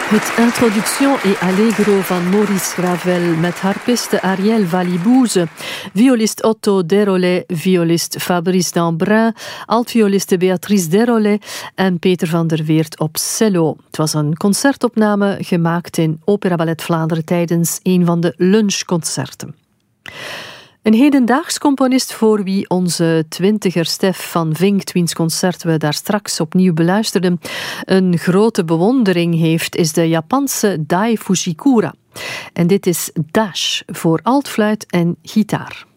Het Introduction et Allegro van Maurice Ravel met harpiste Ariel Valibouze, violist Otto Derolet, violist Fabrice Dambrun, altvioliste Béatrice Derolet en Peter van der Weert op cello. Het was een concertopname gemaakt in Opera Ballet Vlaanderen tijdens een van de lunchconcerten. Een hedendaags componist voor wie onze twintiger Stef van Vinkt, wiens concert we daar straks opnieuw beluisterden, een grote bewondering heeft, is de Japanse Dai Fujikura. En dit is Dash voor altfluit en gitaar.